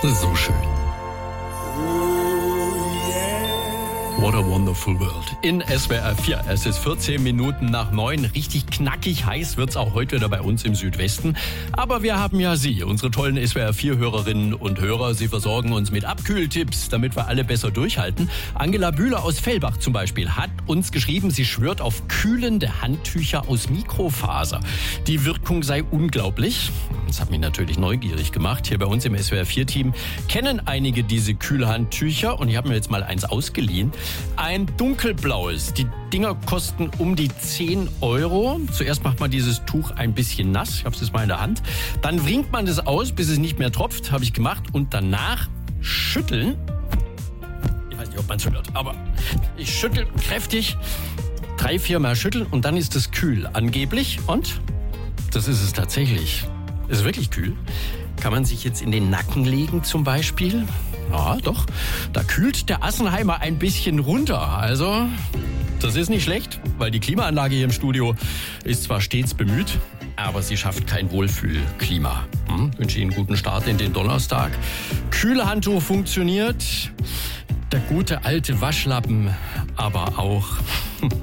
So schön. What a wonderful world. In SWR 4. Es ist 14 Minuten nach 9. Richtig knackig heiß wird's auch heute wieder bei uns im Südwesten. Aber wir haben ja Sie, unsere tollen SWR 4 Hörerinnen und Hörer. Sie versorgen uns mit Abkühltipps, damit wir alle besser durchhalten. Angela Bühler aus Fellbach zum Beispiel hat uns geschrieben, sie schwört auf kühlende Handtücher aus Mikrofaser. Die Wirkung sei unglaublich. Das hat mich natürlich neugierig gemacht. Hier bei uns im SWR 4 Team kennen einige diese Kühlhandtücher und ich habe mir jetzt mal eins ausgeliehen. Ein dunkelblaues. Die Dinger kosten um die 10 Euro. Zuerst macht man dieses Tuch ein bisschen nass. Ich habe es jetzt mal in der Hand. Dann wringt man es aus, bis es nicht mehr tropft. Habe ich gemacht. Und danach schütteln. Ich weiß nicht, ob man es hört, aber ich schüttel kräftig. 3-4 Mal schütteln und dann ist es kühl. Angeblich. Und das ist es tatsächlich. Es ist wirklich kühl. Kann man sich jetzt in den Nacken legen zum Beispiel? Ja, doch. Da kühlt der Assenheimer ein bisschen runter. Also, das ist nicht schlecht, weil die Klimaanlage hier im Studio ist zwar stets bemüht, aber sie schafft kein Wohlfühlklima. Wünsche Ihnen einen guten Start in den Donnerstag. Kühlhandtuch funktioniert. Der gute alte Waschlappen aber auch.